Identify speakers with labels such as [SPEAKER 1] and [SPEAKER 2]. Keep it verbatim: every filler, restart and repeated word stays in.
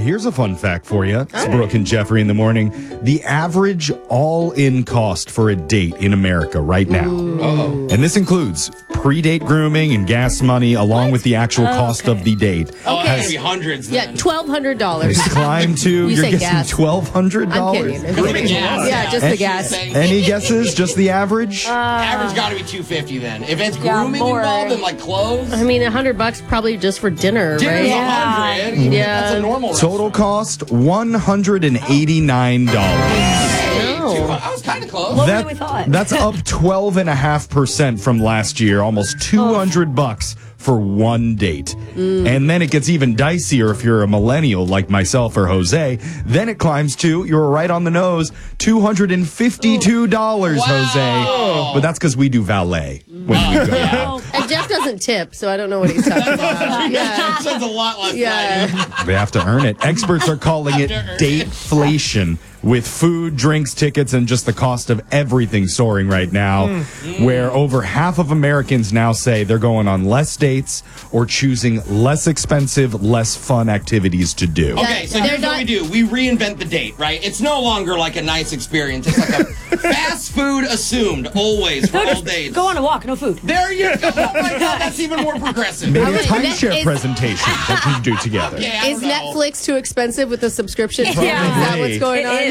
[SPEAKER 1] here's a fun fact for you. It's Brooke and Jeffrey in the morning. The average all-in cost for a date in America right now.
[SPEAKER 2] Uh-oh.
[SPEAKER 1] And this includes pre-date grooming and gas money along with the actual
[SPEAKER 3] Oh,
[SPEAKER 1] cost
[SPEAKER 3] okay.
[SPEAKER 1] of the date.
[SPEAKER 2] Oh, it's
[SPEAKER 3] Okay.
[SPEAKER 2] going to be hundreds
[SPEAKER 3] Yeah,
[SPEAKER 2] then.
[SPEAKER 3] twelve hundred dollars.
[SPEAKER 1] It's climbed to,
[SPEAKER 3] You
[SPEAKER 1] you're
[SPEAKER 3] say
[SPEAKER 1] guessing
[SPEAKER 3] gas.
[SPEAKER 1] twelve hundred
[SPEAKER 3] I'm
[SPEAKER 1] dollars?
[SPEAKER 3] kidding. I'm
[SPEAKER 2] Grooming
[SPEAKER 3] kidding.
[SPEAKER 2] gas.
[SPEAKER 3] Yeah, just the gas.
[SPEAKER 1] Any guesses? Just the average?
[SPEAKER 2] Average got to be two hundred fifty dollars then. If it's
[SPEAKER 4] Yeah,
[SPEAKER 2] grooming
[SPEAKER 4] more.
[SPEAKER 2] involved and like clothes,
[SPEAKER 3] I mean, a hundred bucks probably just for dinner,
[SPEAKER 2] dinner's
[SPEAKER 3] right?
[SPEAKER 4] Yeah.
[SPEAKER 2] one hundred.
[SPEAKER 3] Yeah.
[SPEAKER 2] That's a normal
[SPEAKER 1] Total
[SPEAKER 2] restaurant.
[SPEAKER 1] cost, one hundred eighty-nine dollars.
[SPEAKER 3] No.
[SPEAKER 2] I was kind of close.
[SPEAKER 4] Lower than we thought.
[SPEAKER 1] That's up twelve point five percent from last year, almost two hundred bucks for one date. And then it gets even dicier if you're a millennial like myself or Jose. Then it climbs to, you're right on the nose, two hundred fifty-two dollars,
[SPEAKER 2] Wow.
[SPEAKER 1] Jose. But that's because we do valet when we go out.
[SPEAKER 3] And Jeff doesn't tip, so I don't know what he's talking about. Yeah.
[SPEAKER 2] Sounds a lot less
[SPEAKER 3] Yeah.
[SPEAKER 2] like
[SPEAKER 1] They have to earn it. Experts are calling it dateflation, with food, drinks, tickets, and just the cost of everything soaring right now, where over half of Americans now say they're going on less dates or choosing less expensive, less fun activities to do.
[SPEAKER 2] Okay, so
[SPEAKER 3] They're
[SPEAKER 2] here's
[SPEAKER 3] not-
[SPEAKER 2] what we do. We reinvent the date, right? It's no longer like a nice experience. It's like a fast food assumed, always, for all dates.
[SPEAKER 4] Go on a walk, no food.
[SPEAKER 2] There you go. Oh my God, that's even more progressive.
[SPEAKER 1] Maybe a
[SPEAKER 3] All right,
[SPEAKER 1] timeshare
[SPEAKER 3] that is-
[SPEAKER 1] presentation that you do together.
[SPEAKER 2] Yeah, I
[SPEAKER 3] Is
[SPEAKER 2] don't know.
[SPEAKER 3] Netflix too expensive with the subscription?
[SPEAKER 4] Yeah.
[SPEAKER 3] Is that what's going
[SPEAKER 4] It
[SPEAKER 3] on?
[SPEAKER 4] is.